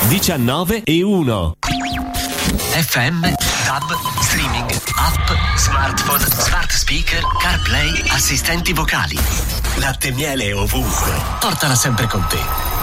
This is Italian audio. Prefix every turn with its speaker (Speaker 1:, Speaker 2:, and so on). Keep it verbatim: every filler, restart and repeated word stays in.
Speaker 1: diciannove e uno.
Speaker 2: F M, tab, streaming, app, smartphone, smart speaker, CarPlay, assistenti vocali. Latte e miele ovunque. Portala sempre con te.